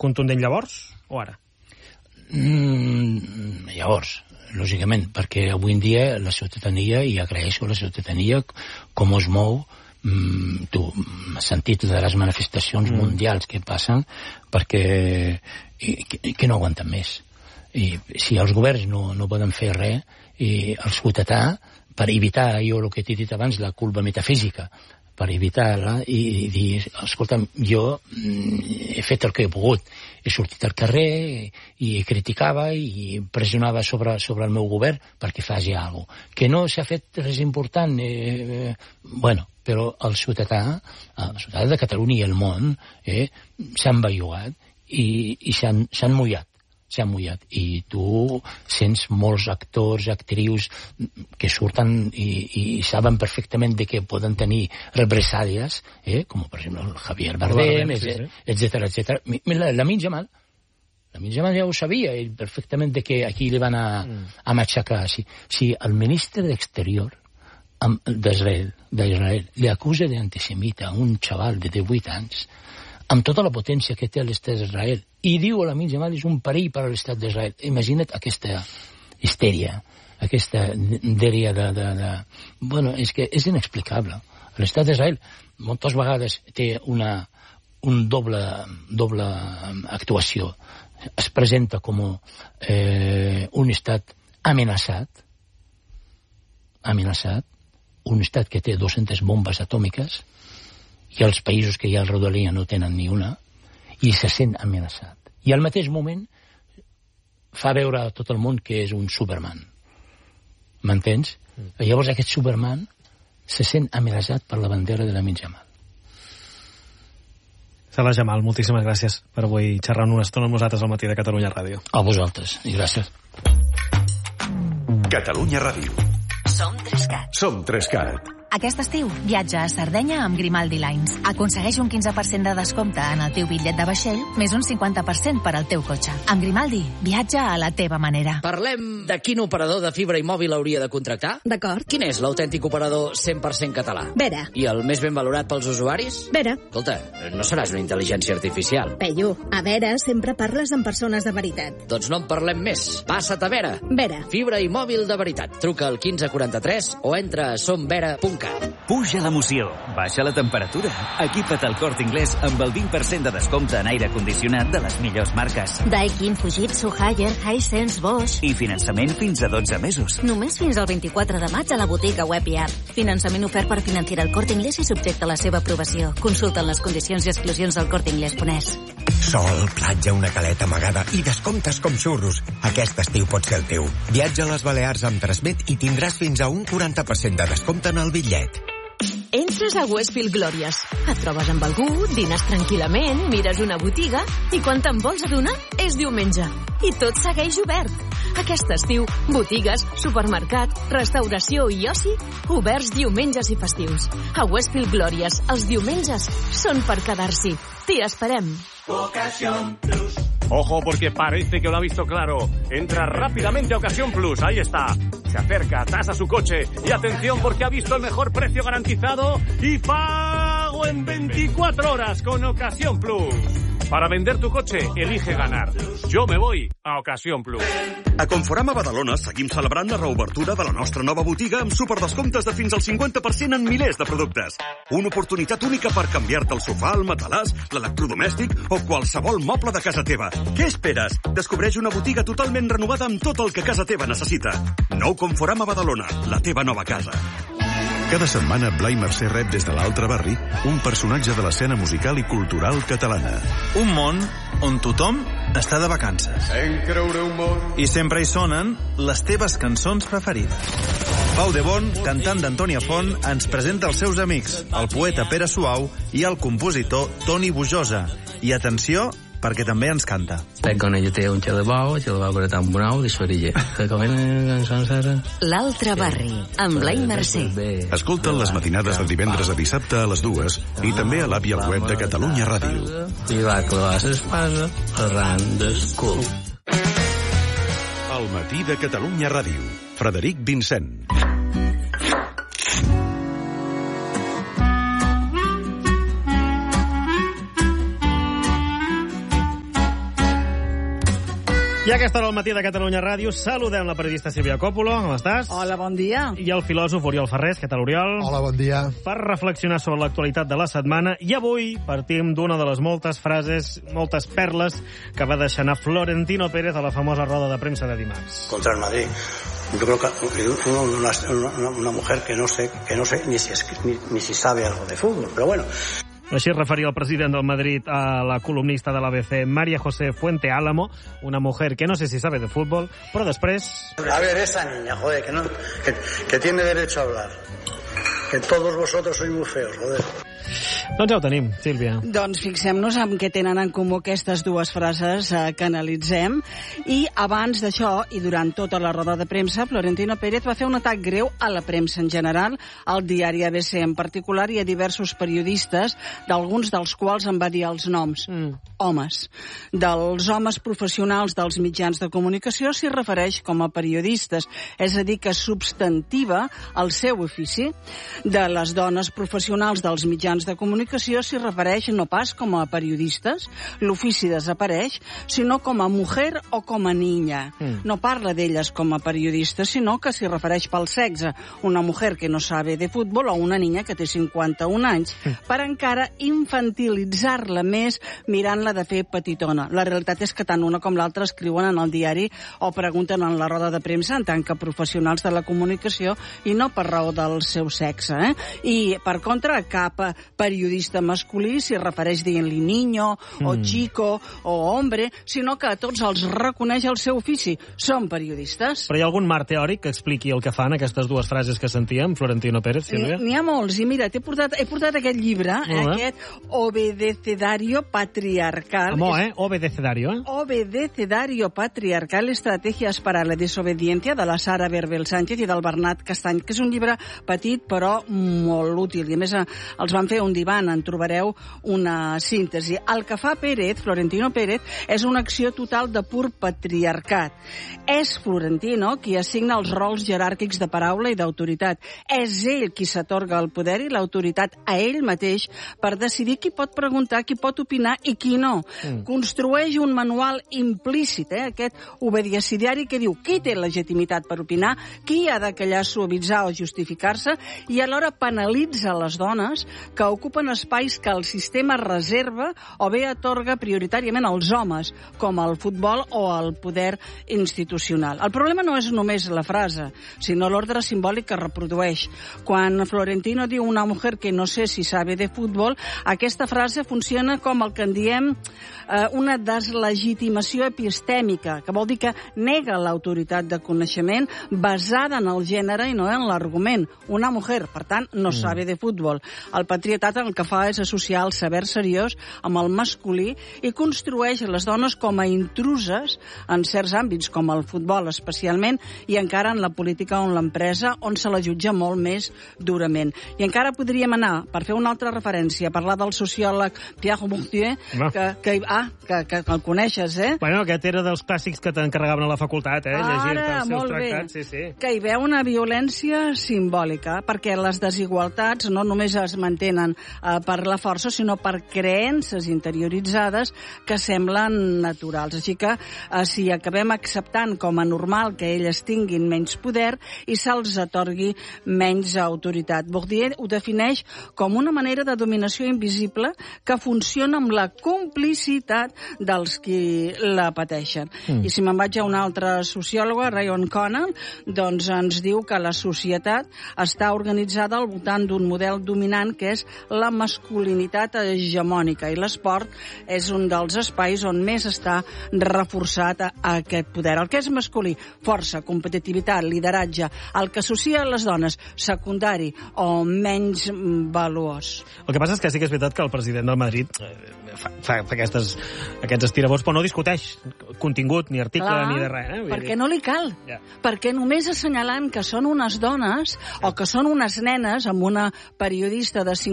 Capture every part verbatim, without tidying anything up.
contundent llavors o ara? Mm, llavors, lògicament, perquè avui en dia la ciutadania, i agraeixo la ciutadania com es mou, mm, tu, sentit de les manifestacions mm. mundials que passen, perquè i, que, que no aguanten més. I si els governs no, no poden fer res, i els ciutadans, per evitar, jo el que t'he dit abans, la culpa metafísica, per evitar-la i, i dir, escolta'm, jo mm, he fet el que he pogut, he sortit al carrer i, i criticava i pressionava sobre, sobre el meu govern perquè faci alguna cosa. Que no s'ha fet res important, eh, eh, bueno, però el ciutadà, el ciutadà de Catalunya i el món eh, s'han bellugat i, i s'han, s'han mullat. s'han mullat, i tu sents molts actors, actrius que surten i, i saben perfectament de que poden tenir represàlies, eh? Com per exemple el Javier Bardem, etcètera, etcètera. Lamine Yamal, Lamine Yamal ja ho sabia, ell perfectament de que aquí li van a, a matxacar. Si, si el ministre d'Exterior d'Israel, d'Israel li acusa d'antisemita a un xaval de divuit anys, amb tota la potència que té l'estat d'Israel, i diu a Lamine Yamal és un perill per a l'estat d'Israel. Imagina't aquesta histèria, aquesta dèria de, de, de... Bueno, és que és inexplicable. L'estat d'Israel moltes vegades té una un doble, doble actuació. Es presenta com eh, un estat amenaçat, amenaçat, un estat que té dues-centes bombes atòmiques, i els països que hi ha al rodalia no tenen ni una, i se sent amenaçat. I al mateix moment fa veure a tot el món que és un Superman. M'entens? Mm. Llavors aquest Superman se sent amenaçat per la bandera de Lamine Yamal. Salah Jamal, moltíssimes gràcies per avui xerrar una estona amb nosaltres al matí de Catalunya Ràdio. A vosaltres, i gràcies. Catalunya Ràdio. Som Trescat. Som Trescat. Aquest estiu, viatja a Sardenya amb Grimaldi Lines. Aconsegueix un quinze per cent de descompte en el teu bitllet de vaixell, més un cinquanta per cent per al teu cotxe. Amb Grimaldi, viatja a la teva manera. Parlem de quin operador de fibra i mòbil hauria de contractar? D'acord. Quin és l'autèntic operador cent per cent català? Vera. I el més ben valorat pels usuaris? Vera. Escolta, no seràs una intel·ligència artificial. Peyu, a Vera sempre parles amb persones de veritat. Doncs no en parlem més. Passa't a Vera. Vera. Fibra i mòbil de veritat. Truca al quinze quaranta-tres o entra a somvera punt cat. Puja l'emoció, baixa la temperatura. Equipa't al Corte Inglés amb el vint per cent de descompte en aire condicionat de les millors marques. Daikin, Fujitsu, Haier, Hisense, Bosch. I finançament fins a dotze mesos. Només fins al vint-i-quatre de maig a la botiga web i app. Finançament ofert per Financiera el Corte Inglés i subjecte a la seva aprovació. Consulta les condicions i exclusions del Corte Inglés punt es. Sol, platja, una caleta amagada i descomptes com xurros. Aquest estiu pot ser el teu. Viatja a les Balears amb Transmet i tindràs fins a un quaranta per cent de descompte en el bitllet. Entres a Westfield Glòries. Et trobes amb algú, dines tranquil·lament, mires una botiga i quan te'n vols adonar és diumenge. I tot segueix obert. Aquest estiu, botigues, supermercat, restauració i oci, oberts diumenges i festius. A Westfield Glòries, els diumenges són per quedar-s'hi. T'hi esperem. Ocasión Plus. Ojo, porque parece que lo ha visto claro. Entra rápidamente a Ocasión Plus. Ahí está. Se acerca, tasa su coche. Y atención, porque ha visto el mejor precio garantizado y pago en veinticuatro horas con Ocasión Plus. Para vender tu coche, elige ganar. Jo me voy a Ocasión Plus. A Conforama Badalona seguim celebrant la reobertura de la nostra nova botiga amb superdescomptes de fins al cinquanta per cent en milers de productes. Una oportunitat única per canviar-te el sofà, el matalàs, l'electrodomèstic o qualsevol moble de casa teva. Què esperes? Descobreix una botiga totalment renovada amb tot el que casa teva necessita. Nou Conforama Badalona, la teva nova casa. Cada setmana Blai Mercè rep des de l'altre barri un personatge de l'escena musical i cultural catalana. Un món on tothom està de vacances. I sempre hi sonen les teves cançons preferides. Pau de Bon, cantant d'Antònia Font, ens presenta els seus amics, el poeta Pere Suau i el compositor Toni Bujosa. I atenció, perquè també ens canta. Con ella té un xel de bou, xel de bou que era tan bonau, de sorilla. L'altre barri, amb Blai Mercè. Escolta'n les matinades de divendres a dissabte a les dues i també a l'app i al web de Catalunya Ràdio. I va clavar l'espasa arran del cul. El matí de Catalunya Ràdio. Frederic Vincent. I a aquesta hora al matí de Catalunya Ràdio saludem la periodista Sílvia Coppola. Com estàs? Hola, bon dia. I el filòsof Oriol Ferrés. Què tal, Oriol? Hola, bon dia. Per reflexionar sobre l'actualitat de la setmana. I avui partim d'una de les moltes frases, moltes perles que va deixar anar Florentino Pérez a la famosa roda de premsa de dimarts. Contra el Madrid. Yo creo que una, una, una mujer que no sé, que no sé ni si, es, ni, ni si sabe algo de fútbol, pero bueno. Així es referia el president del Madrid a la columnista de l'A B C, María José Fuente Álamo, una mujer que no sé si sabe de fútbol, però després... A ver, esa niña, joder, que, no, que, que tiene derecho a hablar. Que todos vosotros sois muy feos, joder. Doncs ja ho tenim, Sílvia. Doncs fixem-nos en què tenen en comú aquestes dues frases eh, que analitzem. I abans d'això, i durant tota la roda de premsa, Florentino Pérez va fer un atac greu a la premsa en general, al diari A B C en particular i a diversos periodistes, d'alguns dels quals en va dir els noms. Mm. Homes. Dels homes professionals dels mitjans de comunicació s'hi refereix com a periodistes, és a dir, que substantiva el seu ofici. De les dones professionals dels mitjans de comunicació s'hi refereix no pas com a periodistes, l'ofici desapareix, sinó com a mujer o com a niña. Mm. No parla d'elles com a periodistes, sinó que s'hi refereix pel sexe, una mujer que no sabe de futbol o una niña que té cinquanta-un anys, mm. per encara infantilitzar-la més mirant-la de fer petitona. La realitat és que tant una com l'altra escriuen en el diari o pregunten en la roda de premsa en tant que professionals de la comunicació i no per raó del seu sexe. Eh? I, per contra, cap periodista masculí s'hi refereix dient-li niño, mm. o chico, o hombre, sinó que a tots els reconeix el seu ofici. Són periodistes. Però hi ha algun marc teòric que expliqui el que fan aquestes dues frases que sentíem, Florentino Pérez, Sílvia? N'hi ha molts, i mira, t'he portat, he portat aquest llibre, eh, aquest Obedecedario Patriarcal. Amor, eh? Obedecedario, eh? Obedecedario Patriarcal, Estrategias para la Desobediencia, de la Sara Berbel Sánchez i del Bernat Castany, que és un llibre petit però molt útil, i a més els van fer un divan, en trobareu una síntesi. El que fa Pérez, Florentino Pérez, és una acció total de pur patriarcat. És Florentino qui assigna els rols jeràrquics de paraula i d'autoritat. És ell qui s'atorga el poder i l'autoritat a ell mateix per decidir qui pot preguntar, qui pot opinar i qui no. Mm. Construeix un manual implícit, eh, aquest obediecidiari que diu qui té legitimitat per opinar, qui ha de callar, suavitzar o justificar-se, i alhora penalitza les dones que ocupen espais que el sistema reserva o bé atorga prioritàriament als homes, com el futbol o el poder institucional. El problema no és només la frase, sinó l'ordre simbòlic que reprodueix. Quan Florentino diu una mujer que no sé si sabe de futbol, aquesta frase funciona com el que en diem eh, una deslegitimació epistèmica, que vol dir que nega l'autoritat de coneixement basada en el gènere i no en l'argument. Una mujer, per tant, no mm. sabe de futbol. El patriotat el que fa és associar el saber seriós amb el masculí i construeix les dones com a intruses en certs àmbits, com el futbol especialment, i encara en la política o en l'empresa, on se la jutja molt més durament. I encara podríem anar, per fer una altra referència, a parlar del sociòleg Pierre Bourdieu, no. que, que, ah, que, que, que el coneixes, eh? Bueno, aquest era dels clàssics que t'encarregaven a la facultat, eh? Llegir-te els seus tractats. Sí, sí. Que hi veu una violència simbòlica, perquè les desigualtats no només es mantenen eh, per la força, sinó per creences interioritzades que semblen naturals. Així que eh, si acabem acceptant com a normal que elles tinguin menys poder i se'ls atorgui menys autoritat. Bourdieu ho defineix com una manera de dominació invisible que funciona amb la complicitat dels qui la pateixen. Mm. I si me'n vaig a una altra sociòloga, Rayon Connell, doncs ens diu que la societat està organitzada al voltant d'un model dominant que és la masculinitat hegemònica, i l'esport és un dels espais on més està reforçat a, a aquest poder. El que és masculí, força, competitivitat, lideratge, el que associa les dones, secundari o menys valuós. El que passa és que sí que és veritat que el president del Madrid fa, fa, fa aquestes, aquests estirabots, però no discuteix contingut, ni article, Clar, ni de res. Eh? Perquè dir... no li cal. Yeah. Perquè només assenyalant que són unes dones o que són unes nenes amb una periodista de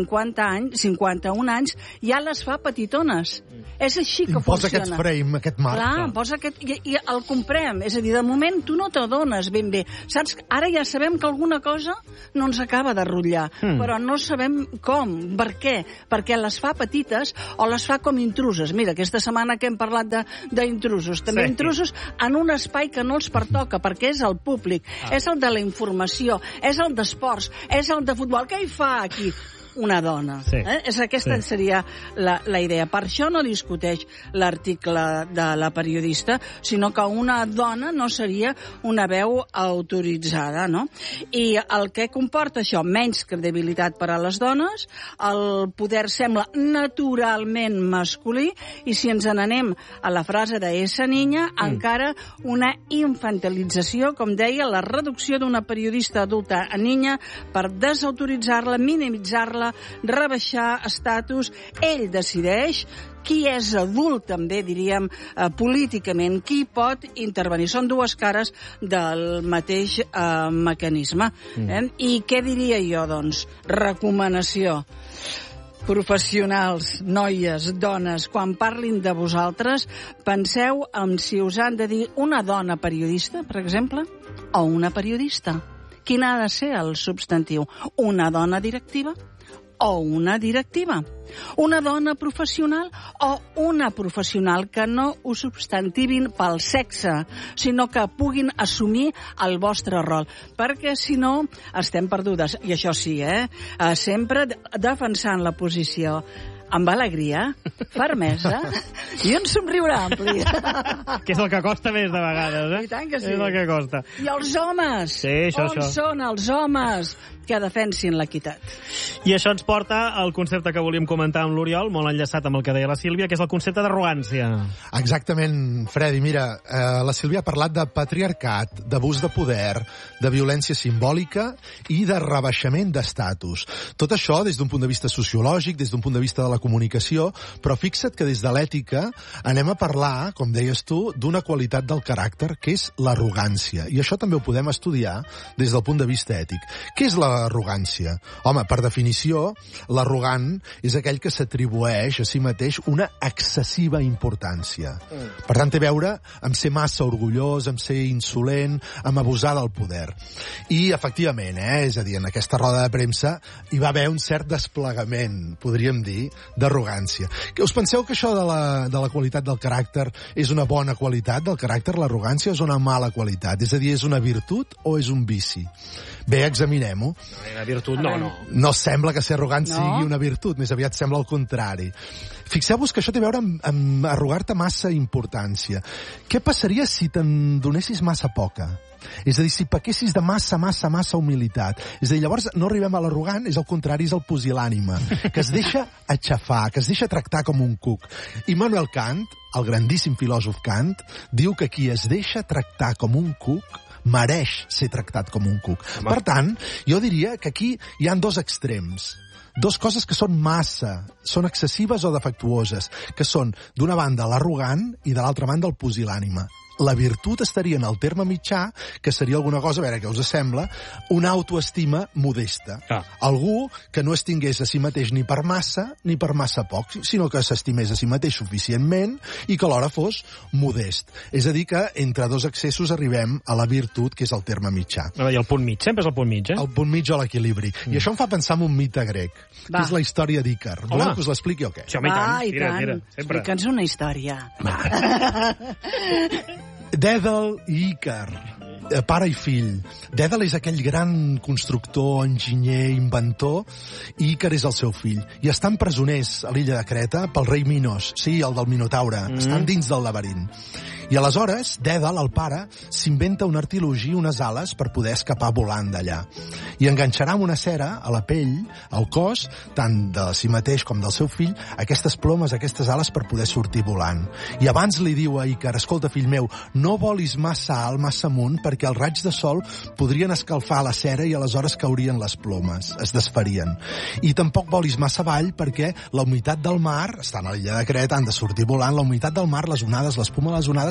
cinquanta anys, cinquanta-un anys, ja les fa petitones. Mm. És així que posa funciona. aquest frame, aquest marc. Clar, posa aquest... I, I el comprem. És a dir, de moment tu no t'adones ben bé. Saps? Ara ja sabem que alguna cosa no ens acaba de rotllar, mm. però no sabem com, per què. Perquè les fa petites o les fa com intruses. Mira, aquesta setmana que hem parlat d'intrusos. També sí. intrusos en un espai que no els pertoca, perquè és el públic, ah. és el de la informació, és el d'esports, és el de futbol. Què hi fa aquí? Una dona. Sí. Eh? És aquesta sí. seria la, la idea. Per això no discuteix l'article de la periodista, sinó que una dona no seria una veu autoritzada, no? I el que comporta això? Menys credibilitat per a les dones, el poder sembla naturalment masculí, i si ens n'anem a la frase de esa niña, mm. encara una infantilització, com deia, la reducció d'una periodista adulta a niña per desautoritzar-la, minimitzar-la, rebaixar estatus. Ell decideix qui és adult, també, diríem, eh, políticament, qui pot intervenir. Són dues cares del mateix eh, mecanisme. Mm. Eh? I què diria jo, doncs? Recomanació. Professionals, noies, dones, quan parlin de vosaltres, penseu en si us han de dir una dona periodista, per exemple, o una periodista. Quin ha de ser el substantiu? Una dona directiva? O una directiva? Una dona professional o una professional que no us substantivin pel sexe, sinó que puguin assumir el vostre rol. Perquè, si no, estem perdudes. I això sí, eh? Sempre defensant la posició amb alegria, fermesa i un somriure ampli. Que és el que costa més de vegades, eh? I tant que sí. És el que costa. I els homes? Sí, això, On això. són els homes que defensin l'equitat? I això ens porta al concepte que volíem comentar amb l'Oriol, molt enllaçat amb el que deia la Sílvia, que és el concepte d'arrogància. Exactament, Freddy. Mira, eh, la Sílvia ha parlat de patriarcat, d'abús de poder, de violència simbòlica i de rebaixament d'estatus. Tot això des d'un punt de vista sociològic, des d'un punt de vista de la comunicació, però fixa't que des de l'ètica anem a parlar, com deies tu, d'una qualitat del caràcter, que és l'arrogància. I això també ho podem estudiar des del punt de vista ètic. Què és l'arrogància? Home, per definició, l'arrogant és aquell que s'atribueix a si mateix una excessiva importància. Mm. Per tant, té a veure amb ser massa orgullós, amb ser insolent, amb abusar del poder. I, efectivament, eh, és a dir, en aquesta roda de premsa hi va haver un cert desplegament, podríem dir, d'arrogància. Que us penseu que això de la, de la qualitat del caràcter és una bona qualitat del caràcter, l'arrogància, o és una mala qualitat? És a dir, és una virtut o és un vici? Bé, examinem-ho. La virtut no, no. No sembla que ser arrogant no. sigui una virtut, més aviat sembla el contrari. Fixeu-vos que això té a veure amb, amb arrogar-te massa importància. Què passaria si te'n donessis massa poca? És a dir, si pequessis de massa, massa, massa humilitat. És a dir, llavors no arribem a l'arrogant, és el contrari, és el pusil·lànime, que es deixa aixafar, que es deixa tractar com un cuc. Immanuel Kant, el grandíssim filòsof Kant, diu que qui es deixa tractar com un cuc mereix ser tractat com un cuc. Home. Per tant, jo diria que aquí hi ha dos extrems. Dos coses que són massa, són excessives o defectuoses, que són, d'una banda, l'arrogant i de l'altra banda, el pusil·lànime. La virtut estaria en el terme mitjà, que seria alguna cosa, a veure què us sembla, una autoestima modesta. Ah. Algú que no es tingués a si mateix ni per massa ni per massa poc, sinó que s'estimés a si mateix suficientment i que alhora fos modest. És a dir, que entre dos excessos arribem a la virtut, que és el terme mitjà. I el punt mig, sempre és el punt mig, eh? El punt mig o l'equilibri. Mm. I això em fa pensar en un mite grec, Va. que és la història d'Ícar. Voleu que us l'expliqui o què? Sí, home, i tant. Tira, tira, sempre. Explica'ns una història. Dèdal i Ícar, pare i fill. Dèdal és aquell gran constructor, enginyer, inventor, i Ícar és el seu fill. I estan presoners a l'illa de Creta pel rei Minos, sí, el del Minotaure. Mm. Estan dins del laberint. I aleshores, Dèdal, el pare, s'inventa un artilogi, unes ales, per poder escapar volant d'allà. I enganxarà amb una cera a la pell, al cos, tant de si mateix com del seu fill, aquestes plomes, aquestes ales, per poder sortir volant. I abans li diu a Ícar, escolta, fill meu, no volis massa alt, massa amunt, perquè els raigs de sol podrien escalfar la cera i aleshores caurien les plomes, es desfarien. I tampoc volis massa avall, perquè la humitat del mar, estan a l'illa de Creta, han de sortir volant, la humitat del mar, les onades, l'espuma de les onades,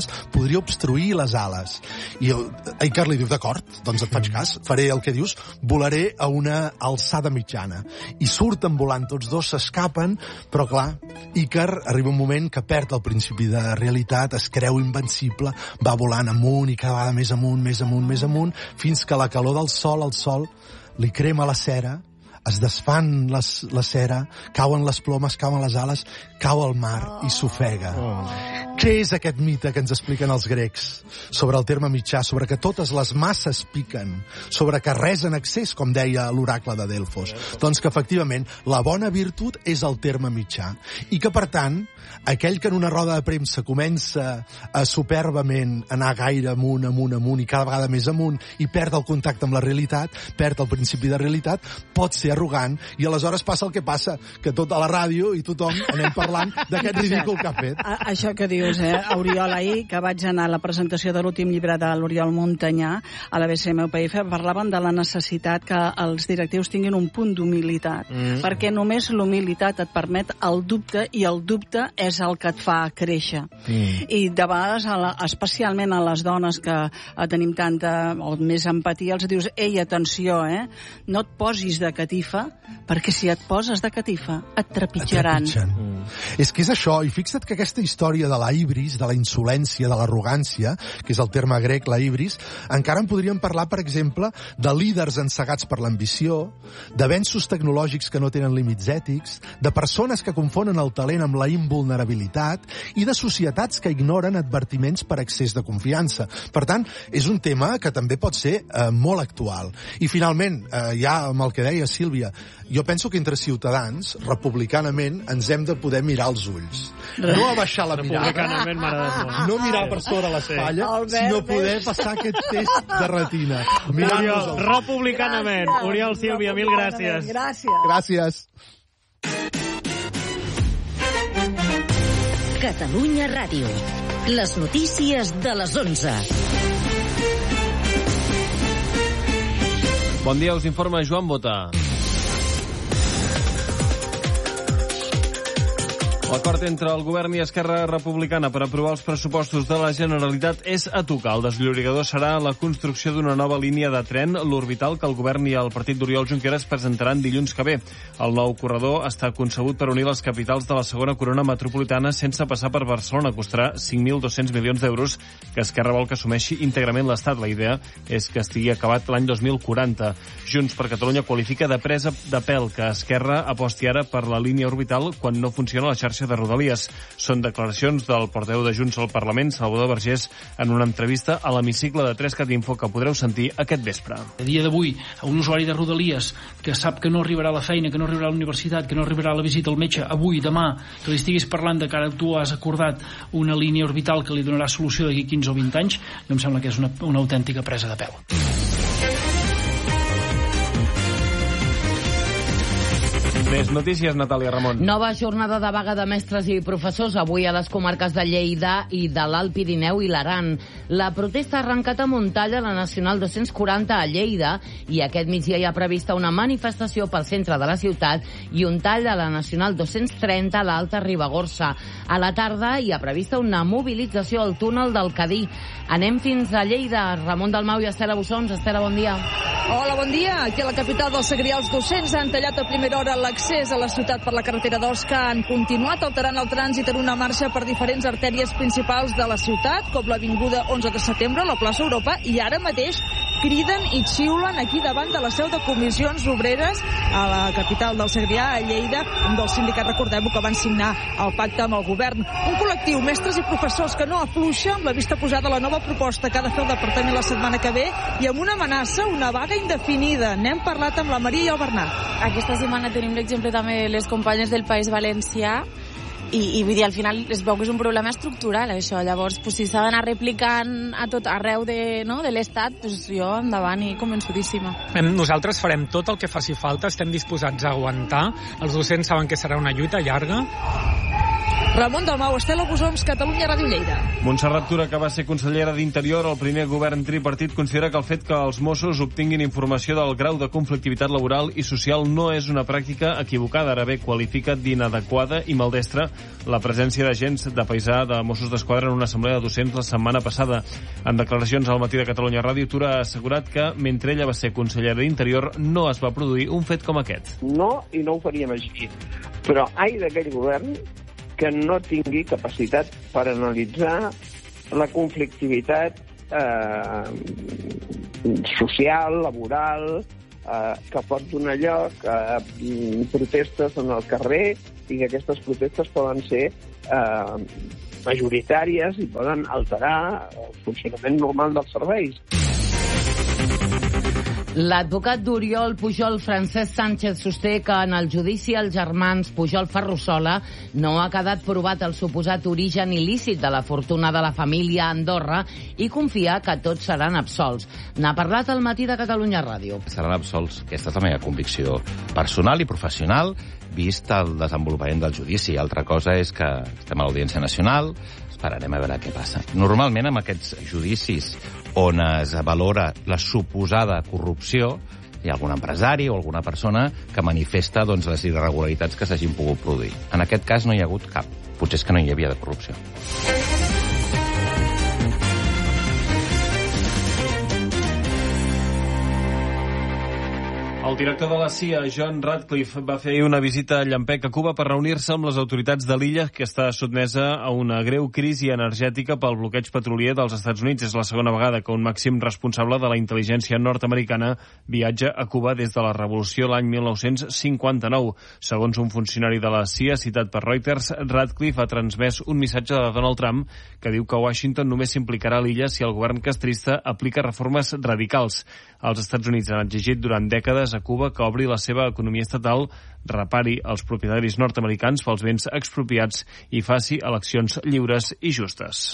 podria obstruir les ales. I Icar li diu, d'acord, doncs et faig cas, faré el que dius, volaré a una alçada mitjana. I surten volant tots dos, s'escapen, però clar, Icar arriba un moment que perd el principi de realitat, es creu invencible, va volant amunt i cada vegada més amunt, més amunt, més amunt, fins que la calor del sol, el sol, li crema la cera, es desfan les, la cera, cauen les plomes, cauen les ales, cau al mar i s'ofega. Oh. Què és aquest mite que ens expliquen els grecs sobre el terme mitjà, sobre que totes les masses piquen, sobre que res en excés, com deia l'oracle de Delfos? Doncs que, efectivament, la bona virtut és el terme mitjà. I que, per tant, aquell que en una roda de premsa comença a superbament anar gaire amunt, amunt, amunt, i cada vegada més amunt, i perd el contacte amb la realitat, perd el principi de realitat, pot ser arrogant, i aleshores passa el que passa, que tot a la ràdio i tothom anem parlant d'aquest ridícul que ha fet. A, això que dius, eh, Oriol, ahir, que vaig anar a la presentació de l'últim llibre de l'Oriol Montanyà a la B C M U P F, parlaven de la necessitat que els directius tinguin un punt d'humilitat, mm. perquè només l'humilitat et permet el dubte, i el dubte és el que et fa créixer. Mm. I de vegades, a la, especialment a les dones que eh, tenim tanta o més empatia, els dius, ei, atenció, eh, no et posis de catifa, perquè si et poses de catifa et trepitjaran. Et trepitgen. Mm. És que és això, i fixa't que aquesta història de la ibris, de la insolència, de l'arrogància, que és el terme grec, la ibris, encara en podríem parlar, per exemple, de líders encegats per l'ambició, d'avenços tecnològics que no tenen límits ètics, de persones que confonen el talent amb la invulnerabilitat i de societats que ignoren advertiments per excés de confiança. Per tant, és un tema que també pot ser eh, molt actual. I finalment, eh, ja amb el que deia Sílvia, jo penso que entre ciutadans, republicanament, ens hem de poder mirar als ulls. No abaixar la mirada, no mirar per sobre l'espatlla, sinó poder passar aquest test de retina. Oriol, republicanament. Oriol, Sílvia, mil gràcies. Gràcies. Gràcies. Catalunya Ràdio. Les notícies de les onze. Bon dia, us informa Joan Bota. L'acord entre el govern i Esquerra Republicana per aprovar els pressupostos de la Generalitat és a tocar. El desllorigador serà la construcció d'una nova línia de tren, l'Orbital, que el govern i el partit d'Oriol Junqueras presentaran dilluns que ve. El nou corredor està concebut per unir les capitals de la segona corona metropolitana sense passar per Barcelona. Costarà cinc mil dos-cents milions d'euros, que Esquerra vol que assumeixi íntegrament l'Estat. La idea és que estigui acabat l'any dos mil quaranta. Junts per Catalunya qualifica de presa de pèl que Esquerra aposti ara per la línia Orbital quan no funciona la xarxa de Rodalies. Són declaracions del portaveu de Junts al Parlament, Salvador Vergés, en una entrevista a l'hemicicle de tres cat info que podreu sentir aquest vespre. A dia d'avui, un usuari de Rodalies que sap que no arribarà a la feina, que no arribarà a la universitat, que no arribarà a la visita al metge avui, demà, que li estiguis parlant de que ara tu has acordat una línia Orbital que li donarà solució d'aquí quinze o vint anys, no em sembla que és una, una autèntica presa de pèl. Més notícies, Natàlia Ramon. Nova jornada de vaga de mestres i professors avui a les comarques de Lleida i de l'Alt Pirineu i l'Aran. La protesta ha arrencat a Montalla, la Nacional dos-cents quaranta a Lleida, i aquest migdia hi ha prevista una manifestació pel centre de la ciutat i un tall a la Nacional dos-cents trenta a l'Alta Ribagorça. A la tarda hi ha prevista una mobilització al túnel del Cadí. Anem fins a Lleida. Ramon Dalmau i Estela Bussons. Estela, bon dia. Hola, bon dia. Aquí a la capital del Segrià, els docents han tallat a primera hora l'accés a la ciutat per la carretera d'Osca. Han continuat alterant el trànsit en una marxa per diferents artèries principals de la ciutat, com l'avinguda onze de setembre, la plaça Europa, i ara mateix criden i xiulen aquí davant de la seu de Comissions Obreres a la capital del Segrià, a Lleida, un dels sindicats, recordem-ho, que van signar el pacte amb el govern. Un col·lectiu, mestres i professors, que no afluixa amb la vista posada a la nova proposta que ha de fer el departament la setmana que ve i amb una amenaça, una vaga indefinida. N'hem parlat amb la Maria i el Bernat. Aquesta setmana tenim l'exemple també de les companyes del País Valencià i, i vull dir, al final es veu que és un problema estructural, això. Llavors, pues, si s'ha d'anar replicant a tot arreu de, no, de l'Estat, pues, jo endavant i convençudíssima. Nosaltres farem tot el que faci falta, estem disposats a aguantar. Els docents saben que serà una lluita llarga. Ramon Dalmau, Estela Gussoms, Catalunya Ràdio Lleida. Montserrat Tura, que va ser consellera d'Interior al primer govern tripartit, considera que el fet que els Mossos obtinguin informació del grau de conflictivitat laboral i social no és una pràctica equivocada. Ara bé, qualifica d'inadequada i maldestra la presència d'agents de paisà de Mossos d'Esquadra en una assemblea de docents la setmana passada. En declaracions al Matí de Catalunya Ràdio, Tura ha assegurat que mentre ella va ser consellera d'Interior no es va produir un fet com aquest. No, i no ho faríem així. Però ai d'aquell govern que no tingui capacitat per analitzar la conflictivitat eh, social, laboral, eh, que pot donar lloc a protestes en el carrer i que aquestes protestes poden ser eh, majoritàries i poden alterar el funcionament normal dels serveis. L'advocat d'Oriol Pujol, Francesc Sánchez, sosté que en el judici als germans Pujol-Ferrusola no ha quedat provat el suposat origen il·lícit de la fortuna de la família a Andorra i confia que tots seran absolts. N'ha parlat al Matí de Catalunya Ràdio. Seran absolts. Aquesta és la meva convicció personal i professional, vist el desenvolupament del judici. Altra cosa és que estem a l'Audiència Nacional, esperarem a veure què passa. Normalment, amb aquests judicis on es valora la suposada corrupció, hi ha algun empresari o alguna persona que manifesta doncs, les irregularitats que s'hagin pogut produir. En aquest cas no hi ha hagut cap. Potser és que no hi havia de corrupció. El director de la C I A, John Ratcliffe, va fer una visita a Llampec, a Cuba, per reunir-se amb les autoritats de l'illa, que està sotmesa a una greu crisi energètica pel bloqueig petrolier dels Estats Units. És la segona vegada que un màxim responsable de la intel·ligència nord-americana viatja a Cuba des de la revolució l'any mil nou-cents cinquanta-nou. Segons un funcionari de la C I A citat per Reuters, Ratcliffe ha transmès un missatge de Donald Trump que diu que Washington només s'implicarà a l'illa si el govern castrista aplica reformes radicals. Els Estats Units han exigit durant dècades a Cuba que obri la seva economia estatal, repari els propietaris nord-americans pels béns expropiats i faci eleccions lliures i justes.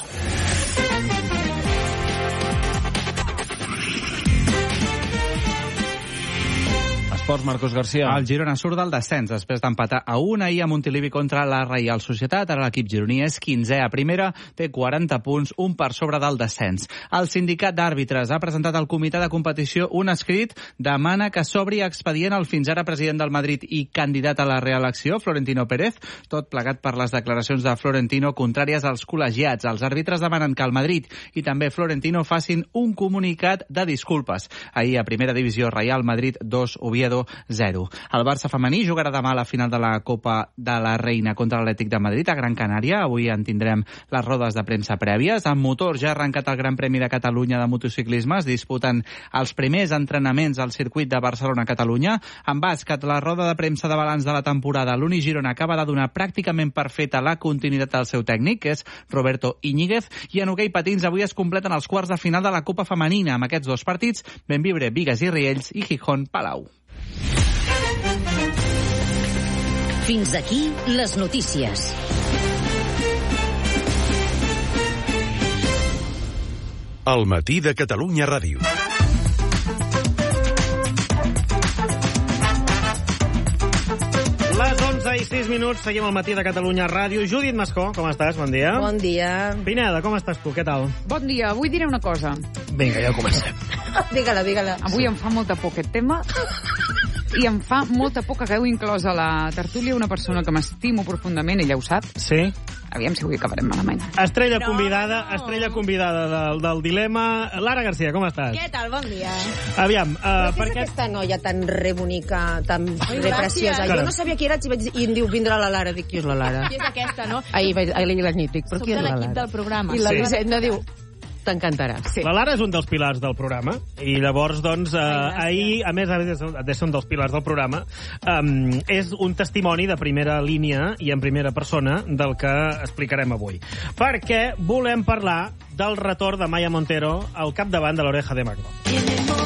Esports, Marcos García. El Girona surt del descens després d'empatar a un ahir a Montilivi contra la Reial Societat. Ara l'equip gironí és quinzè a primera, té quaranta punts, un per sobre del descens. El sindicat d'àrbitres ha presentat al comitè de competició un escrit, demana que s'obri expedient el fins ara president del Madrid i candidat a la reelecció, Florentino Pérez, tot plegat per les declaracions de Florentino contràries als col·legiats. Els àrbitres demanen que el Madrid i també Florentino facin un comunicat de disculpes. Ahir a primera divisió, Real Madrid dos, Oviedo zero. El Barça femení jugarà demà a la final de la Copa de la Reina contra l'Atlètic de Madrid a Gran Canària. Avui en tindrem les rodes de premsa prèvies. En motor ja ha arrencat el Gran Premi de Catalunya de motociclisme. Es disputen els primers entrenaments al circuit de Barcelona-Catalunya. En bàsquet, la roda de premsa de balanç de la temporada. L'Uni Girona acaba de donar pràcticament per feta la continuïtat del seu tècnic, que és Roberto Iñiguez. I en hoquei patins avui es completen els quarts de final de la Copa Femenina. Amb aquests dos partits, Benvibre, Bigues i Riells i Gijón, Palau. Fins aquí les notícies. El Matí de Catalunya Ràdio. Les onze i sis minuts, seguim al Matí de Catalunya Ràdio. Judit Mascó, com estàs? Bon dia. Bon dia. Pineda, com estàs tu? Què tal? Bon dia. Avui diré una cosa. Vinga, ja comencem. Digue-la, digue-la. Avui em fa molta por aquest tema i em fa molta por que hagueu inclòs a la tertúlia una persona que m'estimo profundament, ella ho sap. Sí? Aviam si avui acabarem malament. Estrella no, convidada, no. estrella convidada del, del dilema. Lara García, com estàs? Què tal? Bon dia. Aviam, uh, Però per què... aquesta noia tan re bonica, tan Ai, re preciosa. Jo no sabia qui eres i, vaig, i em diu, vindrà la Lara. Dic, qui és la Lara? Qui és aquesta, no? Ahir, ahir la nit, dic, però qui és la Lara? Som de l'equip del programa. I la sí. Elisenda diu, t'encantarà. Sí. La Lara és un dels pilars del programa i llavors, doncs, eh, ahir, a més, a més de ser un dels pilars del programa, eh, és un testimoni de primera línia i en primera persona del que explicarem avui. Perquè volem parlar del retorn de Maya Montero al capdavant de l'Oreja de Mango.